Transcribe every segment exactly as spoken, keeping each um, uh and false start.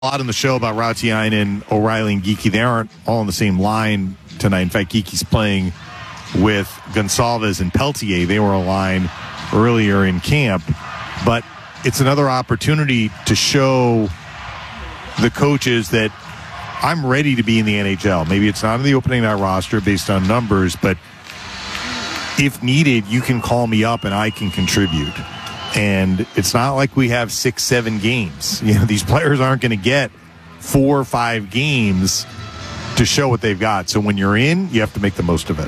A lot on the show about Rautiainen, O'Reilly, and Geekie. They aren't all on the same line tonight. In fact, Geekie's playing with Gonsalves and Peltier. They were aligned earlier in camp. But it's another opportunity to show the coaches that I'm ready to be in the N H L. Maybe it's not in the opening night roster based on numbers, but if needed, you can call me up and I can contribute. And it's not like we have six, seven games. You know, these players aren't going to get four or five games to show what they've got. So when you're in, you have to make the most of it.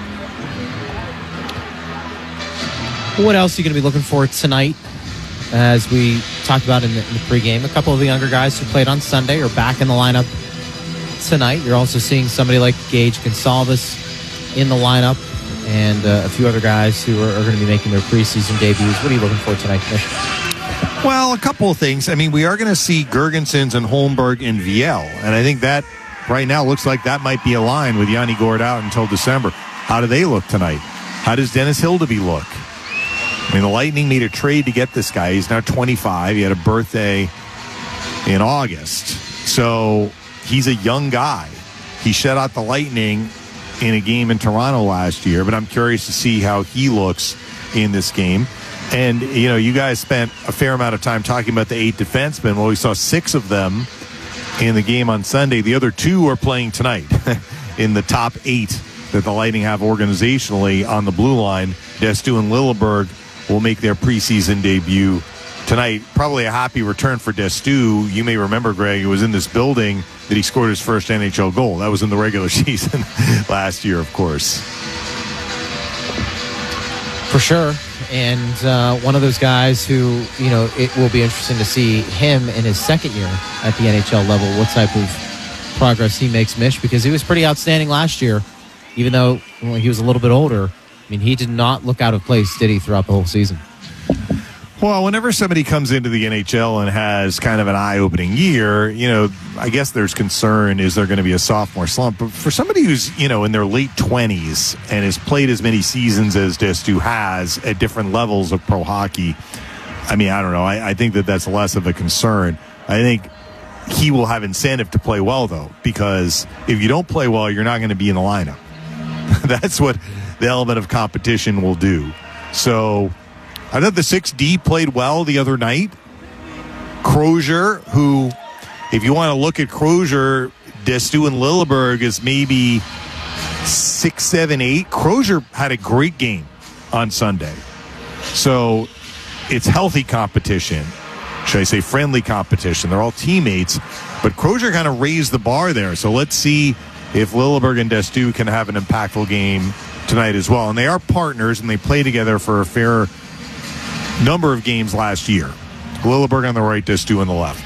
What else are you going to be looking for tonight? As we talked about in the, in the pregame, a couple of the younger guys who played on Sunday are back in the lineup tonight. You're also seeing somebody like Gage Gonsalves in the lineup, and uh, a few other guys who are, are going to be making their preseason debuts. What are you looking for tonight, Mitch? Well, a couple of things. I mean, we are going to see Girgensons and Holmberg and Viel, and I think that right now looks like that might be aligned with Yanni Gourde out until December. How do they look tonight? How does Dennis Hildeby look? I mean, the Lightning made a trade to get this guy. He's now twenty-five. He had a birthday in August. So he's a young guy. He shut out the Lightning in a game in Toronto last year, but I'm curious to see how he looks in this game. And, you know, you guys spent a fair amount of time talking about the eight defensemen. Well, we saw six of them in the game on Sunday. The other two are playing tonight in the top eight that the Lightning have organizationally on the blue line. Destu and Lilleberg will make their preseason debut tonight. Probably a happy return for Destu. You may remember, Greg, it was in this building that he scored his first N H L goal. That was in the regular season last year, of course. For sure. And uh, one of those guys who, you know, it will be interesting to see him in his second year at the N H L level, what type of progress he makes, Mish, because he was pretty outstanding last year, even though well, he was a little bit older. I mean, he did not look out of place, did he, throughout the whole season? Well, whenever somebody comes into the N H L and has kind of an eye-opening year, you know, I guess there's concern, is there going to be a sophomore slump? But for somebody who's, you know, in their late twenties and has played as many seasons as Destu has at different levels of pro hockey, I mean, I don't know. I, I think that that's less of a concern. I think he will have incentive to play well, though, because if you don't play well, you're not going to be in the lineup. That's what the element of competition will do. So I thought the six D played well the other night. Crozier, who, if you want to look at Crozier, Destu and Lilleberg is maybe six, seven, eight. Crozier had a great game on Sunday. So it's healthy competition. Should I say friendly competition? They're all teammates. But Crozier kind of raised the bar there. So let's see if Lilleberg and Destu can have an impactful game tonight as well. And they are partners, and they play together for a fair number of games last year. Lilleberg on the right, Destu on the left.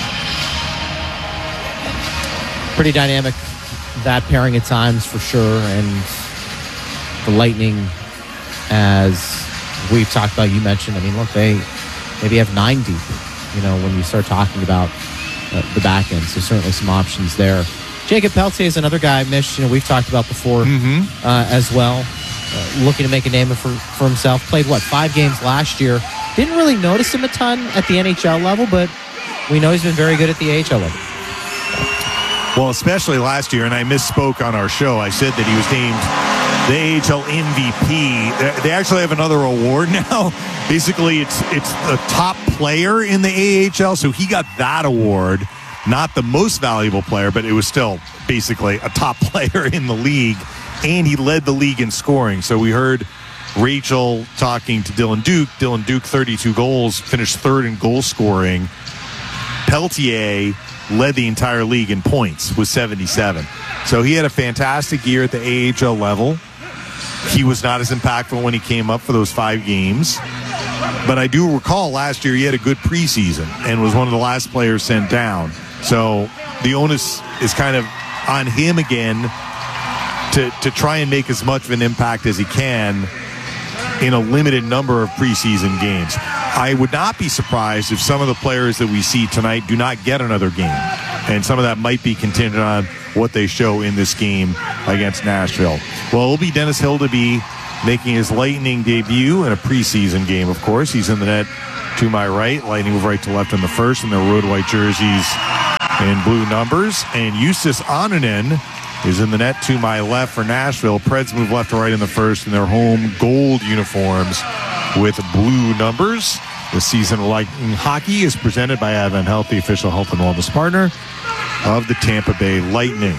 Pretty dynamic, that pairing at times for sure. And the Lightning, as we've talked about, you mentioned, I mean, look, they maybe have nine deep, you know, when you start talking about uh, the back end. So certainly some options there. Jacob Peltier is another guy, Mish, you know, we've talked about before mm-hmm. uh, as well. Uh, looking to make a name for, for himself. Played, what, five games last year. Didn't really notice him a ton at the N H L level, but we know he's been very good at the A H L level. Well, especially last year, and I misspoke on our show. I said that he was named the A H L M V P. They actually have another award now. Basically, it's it's the top player in the A H L, so he got that award. Not the most valuable player, but it was still basically a top player in the league. And he led the league in scoring. So we heard Rachel talking to Dylan Duke. Dylan Duke, thirty-two goals, finished third in goal scoring. Peltier led the entire league in points with seventy-seven. So he had a fantastic year at the A H L level. He was not as impactful when he came up for those five games. But I do recall last year he had a good preseason and was one of the last players sent down. So the onus is kind of on him again to, to try and make as much of an impact as he can in a limited number of preseason games. I would not be surprised if some of the players that we see tonight do not get another game. And some of that might be contingent on what they show in this game against Nashville. Well, it'll be Dennis Hildeby making his Lightning debut in a preseason game, of course. He's in the net to my right. Lightning move right to left in the first, and their road white jerseys in blue numbers. And Justus Onninen is in the net to my left for Nashville. Preds move left to right in the first in their home gold uniforms with blue numbers. The season of Lightning Hockey is presented by Advent Health, the official health and wellness partner of the Tampa Bay Lightning.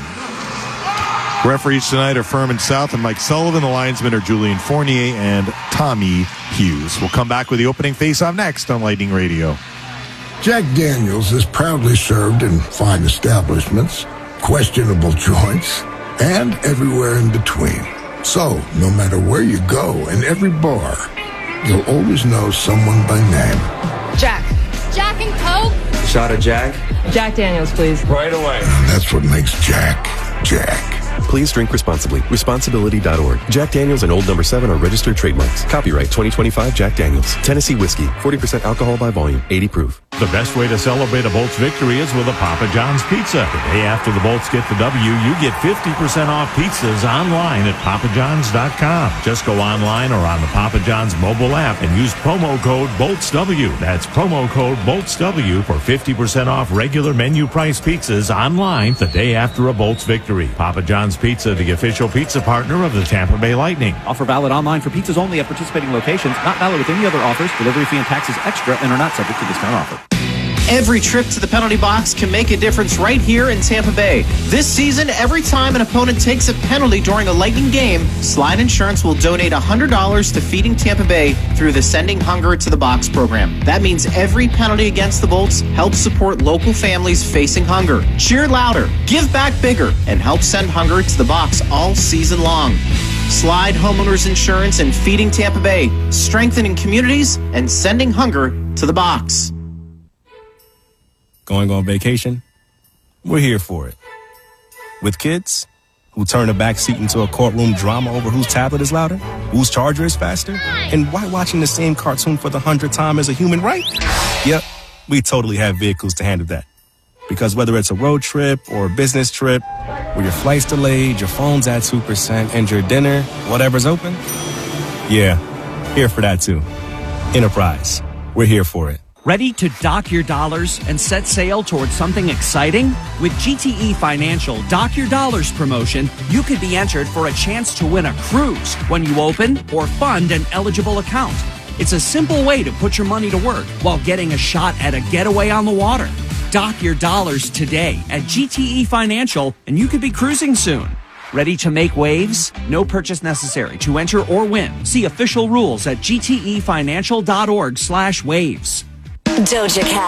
Referees tonight are Furman South and Mike Sullivan. The linesmen are Julian Fournier and Tommy Hughes. We'll come back with the opening face-off next on Lightning Radio. Jack Daniels is proudly served in fine establishments, questionable joints, and everywhere in between. So, no matter where you go, in every bar, you'll always know someone by name. Jack. Jack and Coke? Shot of Jack? Jack Daniels, please. Right away. And that's what makes Jack, Jack. Please drink responsibly. Responsibility dot org. Jack Daniels and Old Number seven are registered trademarks. Copyright twenty twenty-five Jack Daniels. Tennessee whiskey. forty percent alcohol by volume. eighty proof. The best way to celebrate a Bolts victory is with a Papa John's pizza. The day after the Bolts get the W, you get fifty percent off pizzas online at papa johns dot com. Just go online or on the Papa John's mobile app and use promo code BOLTSW. That's promo code BOLTSW for fifty percent off regular menu price pizzas online the day after a Bolts victory. Papa John's Pizza, the official pizza partner of the Tampa Bay Lightning. Offer valid online for pizzas only at participating locations. Not valid with any other offers. Delivery fee and taxes extra and are not subject to discount offer. Every trip to the penalty box can make a difference right here in Tampa Bay. This season, every time an opponent takes a penalty during a Lightning game, Slide Insurance will donate one hundred dollars to Feeding Tampa Bay through the Sending Hunger to the Box program. That means every penalty against the Bolts helps support local families facing hunger. Cheer louder, give back bigger, and help send hunger to the box all season long. Slide Homeowners Insurance and Feeding Tampa Bay, strengthening communities and sending hunger to the box. Going on vacation? We're here for it. With kids who turn a back seat into a courtroom drama over whose tablet is louder, whose charger is faster, and why watching the same cartoon for the hundredth time is a human right? Yep, we totally have vehicles to handle that. Because whether it's a road trip or a business trip, where your flight's delayed, your phone's at two percent, and your dinner, whatever's open, yeah, here for that too. Enterprise, we're here for it. Ready to dock your dollars and set sail towards something exciting? With G T E Financial Dock Your Dollars promotion, you could be entered for a chance to win a cruise when you open or fund an eligible account. It's a simple way to put your money to work while getting a shot at a getaway on the water. Dock your dollars today at G T E Financial and you could be cruising soon. Ready to make waves? No purchase necessary to enter or win. See official rules at G T E financial dot org slash waves. Doja Cat.